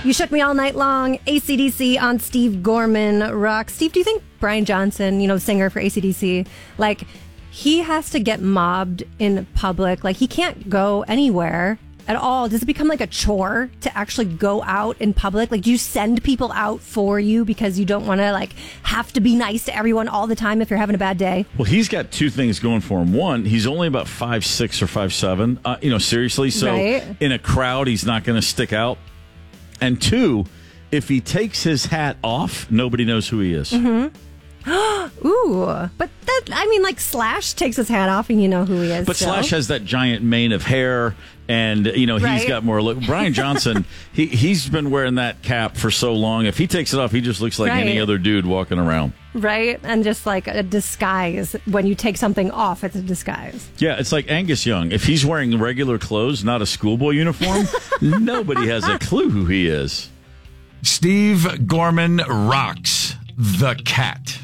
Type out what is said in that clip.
You Shook Me All Night Long, AC/DC on Steve Gorman Rock. Steve, do you think Brian Johnson, singer for AC/DC, he has to get mobbed in public? He can't go anywhere at all. Does it become a chore to actually go out in public? Do you send people out for you because you don't want to have to be nice to everyone all the time if you're having a bad day? Well, he's got two things going for him. One, he's only about 5'6" or 5'7", seriously. So in a crowd, he's not going to stick out. And two, if he takes his hat off, nobody knows who he is. Mm-hmm. Ooh, but Slash takes his hat off and you know who he is. But Slash has that giant mane of hair, and he's got more look. Brian Johnson, he's been wearing that cap for so long. If he takes it off, he just looks like any other dude walking around. Right, and just like a disguise. When you take something off, it's a disguise. Yeah, it's like Angus Young. If he's wearing regular clothes, not a schoolboy uniform, nobody has a clue who he is. Steve Gorman rocks the cat.